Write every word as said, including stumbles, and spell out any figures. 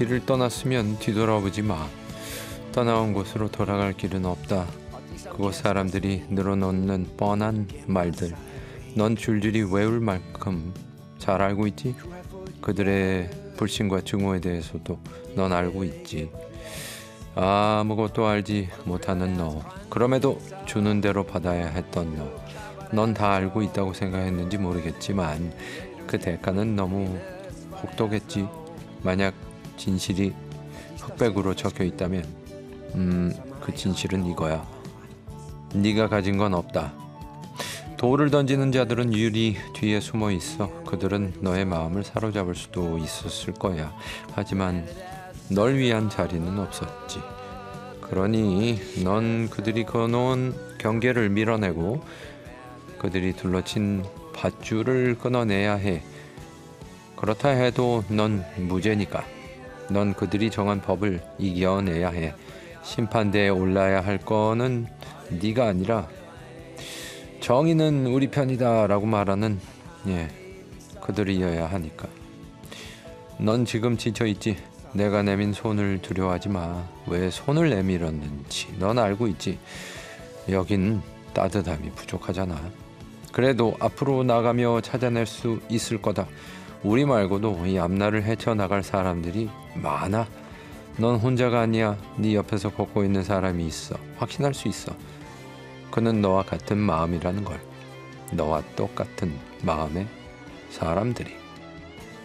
길을 떠났으면 뒤돌아보지 마. 떠나온 곳으로 돌아갈 길은 없다. 그곳 사람들이 늘어놓는 뻔한 말들, 넌 줄줄이 외울 만큼 잘 알고 있지? 그들의 불신과 증오에 대해서도 넌 알고 있지. 아무것도 알지 못하는 너, 그럼에도 주는 대로 받아야 했던 너, 넌 다 알고 있다고 생각했는지 모르겠지만 그 대가는 너무 혹독했지. 만약 진실이 흑백으로 적혀 있다면 음, 그 진실은 이거야. 네가 가진 건 없다. 돌을 던지는 자들은 유리 뒤에 숨어 있어. 그들은 너의 마음을 사로잡을 수도 있었을 거야. 하지만 널 위한 자리는 없었지. 그러니 넌 그들이 그어놓은 경계를 밀어내고 그들이 둘러친 밧줄을 끊어내야 해. 그렇다 해도 넌 무죄니까. 넌 그들이 정한 법을 이겨내야 해. 심판대에 올라야 할 거는 네가 아니라 정의는 우리 편이다 라고 말하는 예, 그들이어야 하니까. 넌 지금 지쳐있지? 내가 내민 손을 두려워하지 마. 왜 손을 내밀었는지 넌 알고 있지? 여긴 따뜻함이 부족하잖아. 그래도 앞으로 나가며 찾아낼 수 있을 거다. 우리 말고도 이 앞날을 헤쳐나갈 사람들이 많아. 넌 혼자가 아니야. 네 옆에서 걷고 있는 사람이 있어. 확신할 수 있어. 그는 너와 같은 마음이라는 걸. 너와 똑같은 마음의 사람들이.